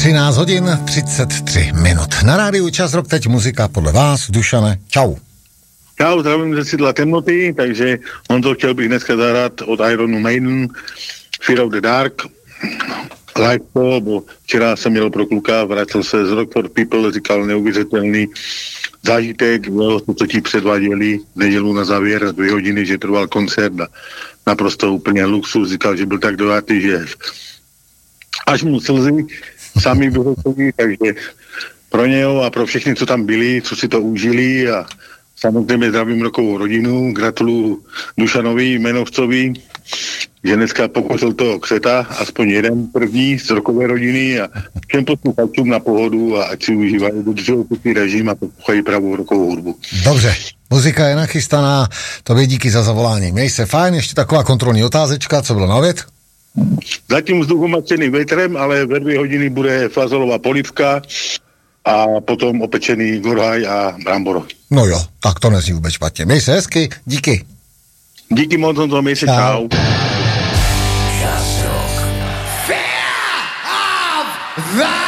13 hodin 33 minut. Na rádiu Čas Rock, teď muzika podle vás. Dušane, čau. Čau, zdravím ze sídla Temnoty, takže Honzo, chtěl bych dneska zahrát od Ironu Maiden Fear of the Dark. Live to, bo včera jsem měl pro kluka, vrátil se z Rock for People, říkal neuvěřitelný zážitek, to, co ti předváděli v nedělu na závěr 2 hodiny, že trval koncert a naprosto úplně luxus, říkal, že byl tak dojatý, že až mu slzy sami vyhotovili, takže pro něho a pro všechny, co tam byli, co si to užili a samozřejmě zdravím rokovou rodinu, gratuluju Dušanovi Jmenovcovi, že dneska pokusil toho křeta, aspoň jeden první z rokové rodiny a všem posluchačům na pohodu a ať si užívají, dodržují pěkný režim a poslouchají pravou rokovou hudbu. Dobře, muzika je nachystaná, tobě díky za zavolání. Měj se fajn, ještě taková kontrolní otázečka, co bylo na oběd? Zatím vzduchomačený vetrem, ale ve 2 hodiny bude fazolová polívka a potom opečený gorhaj a brambor. No jo, tak to nezní vůbec špatně. Měj se hezky, díky. Díky moc, to měj se, čau. Fear of the